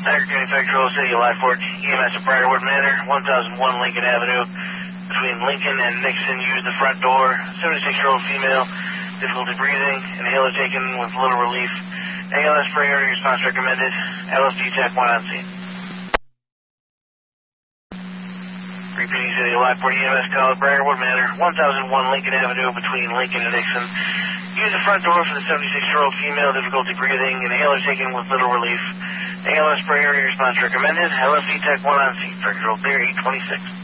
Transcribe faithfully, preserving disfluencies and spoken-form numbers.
Tiger County Factual City of Lyford, E M S at Briarwood Manor, one thousand one Lincoln Avenue, between Lincoln and Nixon. Use the front door. seventy-six-year-old female, difficulty breathing, inhaler taken with little relief. A L S priority response recommended. L S D Tech one on scene. Repeating City of Lyford, E M S call at Briarwood Manor, one thousand one Lincoln Avenue, between Lincoln and Nixon. Use the front door for the seventy-six-year-old female, difficulty breathing, inhaler taken with little relief. A L S priority response recommended. L S D Tech one on scene. Factual clear eight twenty-six.